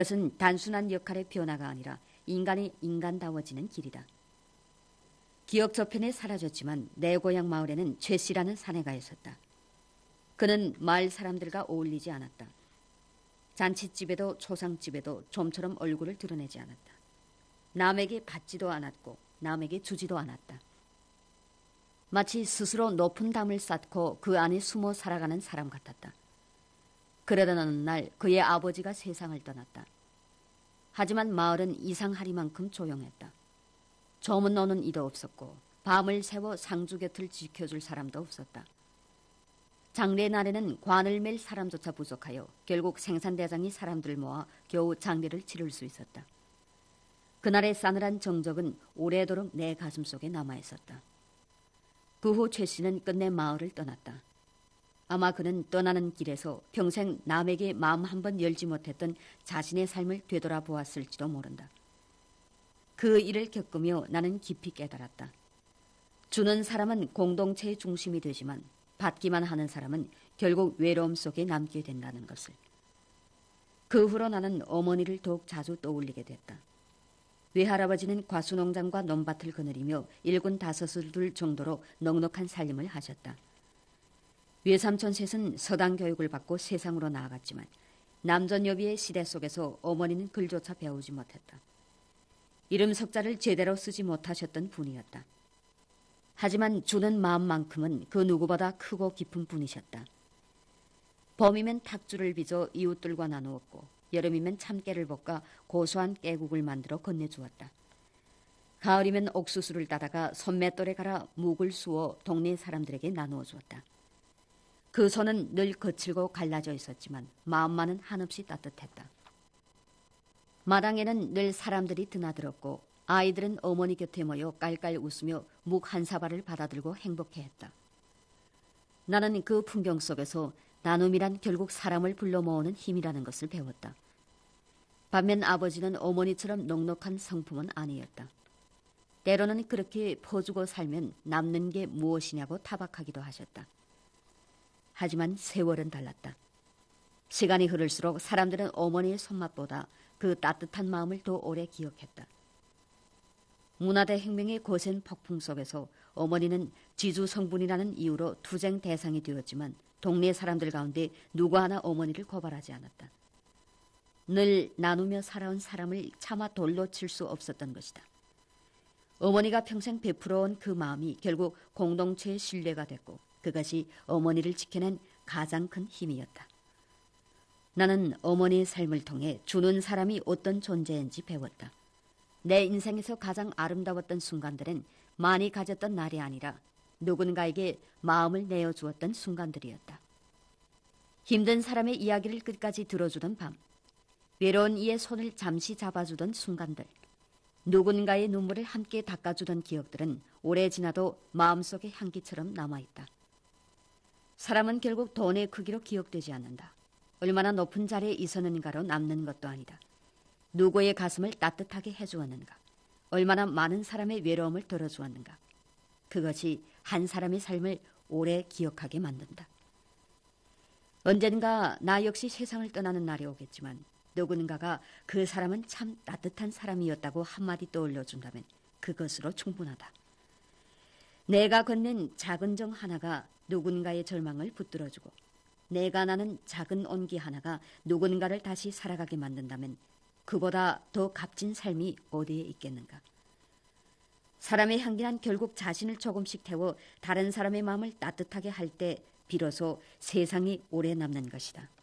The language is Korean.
그것은 단순한 역할의 변화가 아니라 인간이 인간다워지는 길이다. 기억 저편에 사라졌지만 내 고향 마을에는 최 씨라는 사내가 있었다. 그는 마을 사람들과 어울리지 않았다. 잔치집에도 초상집에도 좀처럼 얼굴을 드러내지 않았다. 남에게 받지도 않았고 남에게 주지도 않았다. 마치 스스로 높은 담을 쌓고 그 안에 숨어 살아가는 사람 같았다. 그러던 어느 날 그의 아버지가 세상을 떠났다. 하지만 마을은 이상하리만큼 조용했다. 저문 오는 이도 없었고 밤을 새워 상주 곁을 지켜줄 사람도 없었다. 장례날에는 관을 맬 사람조차 부족하여 결국 생산대장이 사람들을 모아 겨우 장례를 치를 수 있었다. 그날의 싸늘한 정적은 오래도록 내 가슴속에 남아있었다. 그 후 최 씨는 끝내 마을을 떠났다. 아마 그는 떠나는 길에서 평생 남에게 마음 한번 열지 못했던 자신의 삶을 되돌아보았을지도 모른다. 그 일을 겪으며 나는 깊이 깨달았다. 주는 사람은 공동체의 중심이 되지만 받기만 하는 사람은 결국 외로움 속에 남게 된다는 것을. 그 후로 나는 어머니를 더욱 자주 떠올리게 됐다. 외할아버지는 과수농장과 논밭을 거느리며 일군 다섯을 둘 정도로 넉넉한 살림을 하셨다. 외삼촌 셋은 서당 교육을 받고 세상으로 나아갔지만 남전여비의 시대 속에서 어머니는 글조차 배우지 못했다. 이름 석자를 제대로 쓰지 못하셨던 분이었다. 하지만 주는 마음만큼은 그 누구보다 크고 깊은 분이셨다. 봄이면 탁주를 빚어 이웃들과 나누었고 여름이면 참깨를 볶아 고소한 깨국을 만들어 건네주었다. 가을이면 옥수수를 따다가 손맷돌에 갈아 묵을 수어 동네 사람들에게 나누어 주었다. 그 손은 늘 거칠고 갈라져 있었지만 마음만은 한없이 따뜻했다. 마당에는 늘 사람들이 드나들었고 아이들은 어머니 곁에 모여 깔깔 웃으며 묵 한 사발을 받아들고 행복해했다. 나는 그 풍경 속에서 나눔이란 결국 사람을 불러 모으는 힘이라는 것을 배웠다. 반면 아버지는 어머니처럼 넉넉한 성품은 아니었다. 때로는 그렇게 퍼주고 살면 남는 게 무엇이냐고 타박하기도 하셨다. 하지만 세월은 달랐다. 시간이 흐를수록 사람들은 어머니의 손맛보다 그 따뜻한 마음을 더 오래 기억했다. 문화대혁명의 거센 폭풍 속에서 어머니는 지주 성분이라는 이유로 투쟁 대상이 되었지만 동네 사람들 가운데 누구 하나 어머니를 고발하지 않았다. 늘 나누며 살아온 사람을 차마 돌로 칠 수 없었던 것이다. 어머니가 평생 베풀어온 그 마음이 결국 공동체의 신뢰가 됐고 그것이 어머니를 지켜낸 가장 큰 힘이었다. 나는 어머니의 삶을 통해 주는 사람이 어떤 존재인지 배웠다. 내 인생에서 가장 아름다웠던 순간들은 많이 가졌던 날이 아니라 누군가에게 마음을 내어주었던 순간들이었다. 힘든 사람의 이야기를 끝까지 들어주던 밤, 외로운 이의 손을 잠시 잡아주던 순간들, 누군가의 눈물을 함께 닦아주던 기억들은 오래 지나도 마음속의 향기처럼 남아있다. 사람은 결국 돈의 크기로 기억되지 않는다. 얼마나 높은 자리에 있었는가로 남는 것도 아니다. 누구의 가슴을 따뜻하게 해주었는가, 얼마나 많은 사람의 외로움을 덜어주었는가. 그것이 한 사람의 삶을 오래 기억하게 만든다. 언젠가 나 역시 세상을 떠나는 날이 오겠지만 누군가가 그 사람은 참 따뜻한 사람이었다고 한마디 떠올려준다면 그것으로 충분하다. 내가 건넨 작은 정 하나가 누군가의 절망을 붙들어주고 내가 나는 작은 온기 하나가 누군가를 다시 살아가게 만든다면 그보다 더 값진 삶이 어디에 있겠는가. 사람의 향기란 결국 자신을 조금씩 태워 다른 사람의 마음을 따뜻하게 할 때 비로소 세상이 오래 남는 것이다.